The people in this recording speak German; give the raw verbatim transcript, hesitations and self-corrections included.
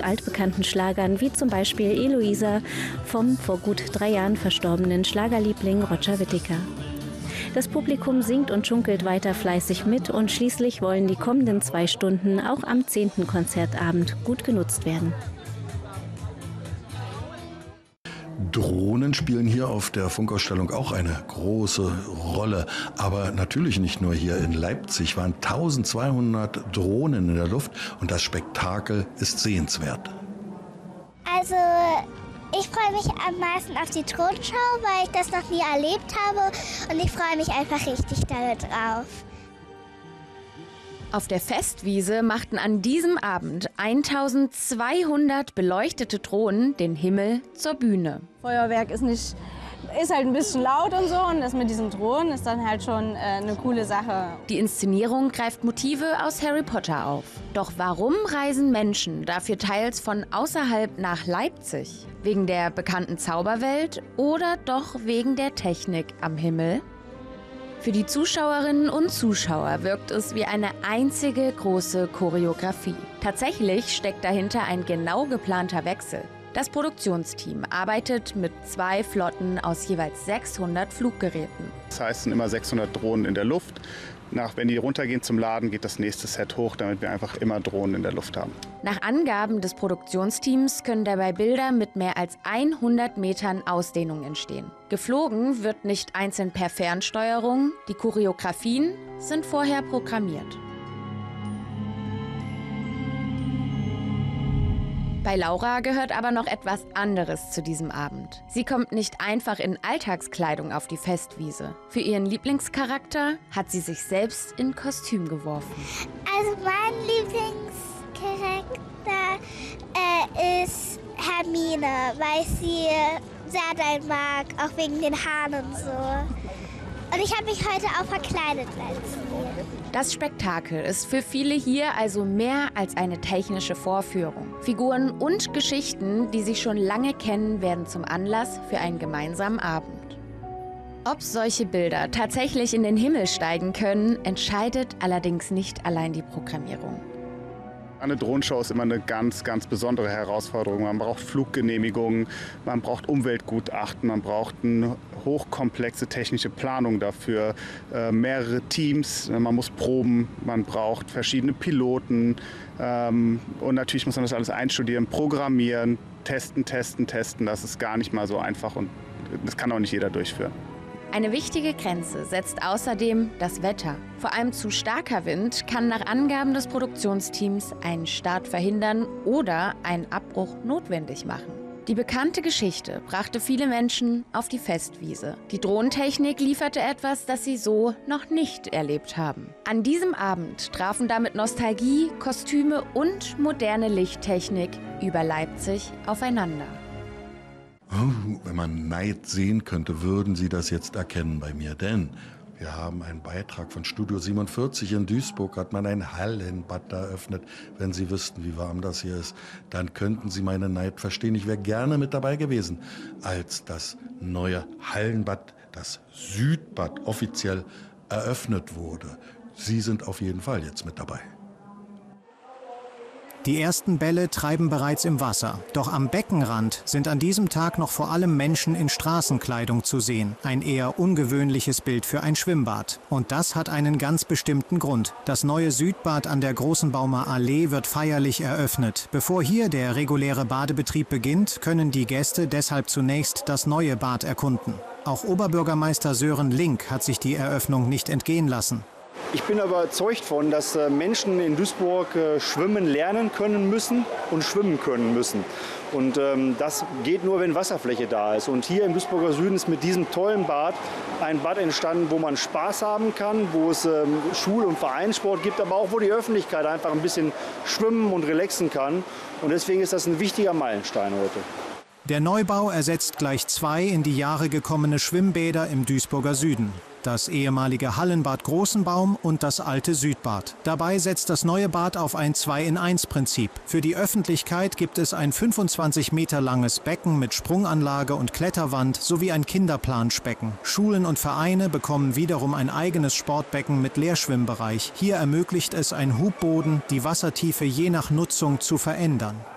mit altbekannten Schlagern wie zum Beispiel Eloisa vom vor gut drei Jahren verstorbenen Schlagerliebling Roger Whittaker. Das Publikum singt und schunkelt weiter fleißig mit und schließlich wollen die kommenden zwei Stunden auch am zehnten Konzertabend gut genutzt werden. Drohnen spielen hier auf der Funkausstellung auch eine große Rolle. Aber natürlich nicht nur hier. In Leipzig waren eintausendzweihundert Drohnen in der Luft und das Spektakel ist sehenswert. Also ich freue mich am meisten auf die Drohnenschau, weil ich das noch nie erlebt habe und ich freue mich einfach richtig darauf. Auf der Festwiese machten an diesem Abend eintausendzweihundert beleuchtete Drohnen den Himmel zur Bühne. Feuerwerk ist nicht, ist halt ein bisschen laut und so und das mit diesen Drohnen ist dann halt schon äh, eine coole Sache. Die Inszenierung greift Motive aus Harry Potter auf. Doch warum reisen Menschen dafür teils von außerhalb nach Leipzig? Wegen der bekannten Zauberwelt oder doch wegen der Technik am Himmel? Für die Zuschauerinnen und Zuschauer wirkt es wie eine einzige große Choreografie. Tatsächlich steckt dahinter ein genau geplanter Wechsel. Das Produktionsteam arbeitet mit zwei Flotten aus jeweils sechshundert Fluggeräten. Das heißt, es sind immer sechshundert Drohnen in der Luft. Nach, wenn die runtergehen zum Laden, geht das nächste Set hoch, damit wir einfach immer Drohnen in der Luft haben. Nach Angaben des Produktionsteams können dabei Bilder mit mehr als hundert Metern Ausdehnung entstehen. Geflogen wird nicht einzeln per Fernsteuerung, die Choreografien sind vorher programmiert. Bei Laura gehört aber noch etwas anderes zu diesem Abend. Sie kommt nicht einfach in Alltagskleidung auf die Festwiese. Für ihren Lieblingscharakter hat sie sich selbst in Kostüm geworfen. Also mein Lieblingscharakter äh, ist Hermine, weil ich sie sehr doll mag, auch wegen den Haaren und so. Und ich habe mich heute auch verkleidet als sie. Das Spektakel ist für viele hier also mehr als eine technische Vorführung. Figuren und Geschichten, die sie schon lange kennen, werden zum Anlass für einen gemeinsamen Abend. Ob solche Bilder tatsächlich in den Himmel steigen können, entscheidet allerdings nicht allein die Programmierung. Eine Drohnenshow ist immer eine ganz, ganz besondere Herausforderung. Man braucht Fluggenehmigungen, man braucht Umweltgutachten, man braucht eine hochkomplexe technische Planung dafür, äh, mehrere Teams, man muss proben, man braucht verschiedene Piloten ähm, und natürlich muss man das alles einstudieren, programmieren, testen, testen, testen. Das ist gar nicht mal so einfach und das kann auch nicht jeder durchführen. Eine wichtige Grenze setzt außerdem das Wetter. Vor allem zu starker Wind kann nach Angaben des Produktionsteams einen Start verhindern oder einen Abbruch notwendig machen. Die bekannte Geschichte brachte viele Menschen auf die Festwiese. Die Drohnentechnik lieferte etwas, das sie so noch nicht erlebt haben. An diesem Abend trafen damit Nostalgie, Kostüme und moderne Lichttechnik über Leipzig aufeinander. Oh, wenn man Neid sehen könnte, würden Sie das jetzt erkennen bei mir. Denn wir haben einen Beitrag von Studio siebenundvierzig in Duisburg, hat man ein Hallenbad eröffnet. Wenn Sie wüssten, wie warm das hier ist, dann könnten Sie meinen Neid verstehen. Ich wäre gerne mit dabei gewesen, als das neue Hallenbad, das Südbad, offiziell eröffnet wurde. Sie sind auf jeden Fall jetzt mit dabei. Die ersten Bälle treiben bereits im Wasser. Doch am Beckenrand sind an diesem Tag noch vor allem Menschen in Straßenkleidung zu sehen. Ein eher ungewöhnliches Bild für ein Schwimmbad. Und das hat einen ganz bestimmten Grund. Das neue Südbad an der Großenbaumer Allee wird feierlich eröffnet. Bevor hier der reguläre Badebetrieb beginnt, können die Gäste deshalb zunächst das neue Bad erkunden. Auch Oberbürgermeister Sören Link hat sich die Eröffnung nicht entgehen lassen. Ich bin überzeugt von, dass Menschen in Duisburg schwimmen lernen können müssen und schwimmen können müssen. Und ähm, das geht nur, wenn Wasserfläche da ist. Und hier im Duisburger Süden ist mit diesem tollen Bad ein Bad entstanden, wo man Spaß haben kann, wo es ähm, Schul- und Vereinssport gibt, aber auch wo die Öffentlichkeit einfach ein bisschen schwimmen und relaxen kann. Und deswegen ist das ein wichtiger Meilenstein heute. Der Neubau ersetzt gleich zwei in die Jahre gekommene Schwimmbäder im Duisburger Süden. Das ehemalige Hallenbad Großenbaum und das alte Südbad. Dabei setzt das neue Bad auf ein zwei in eins Prinzip. Für die Öffentlichkeit gibt es ein fünfundzwanzig Meter langes Becken mit Sprunganlage und Kletterwand sowie ein Kinderplanschbecken. Schulen und Vereine bekommen wiederum ein eigenes Sportbecken mit Leerschwimmbereich. Hier ermöglicht es ein Hubboden, die Wassertiefe je nach Nutzung zu verändern.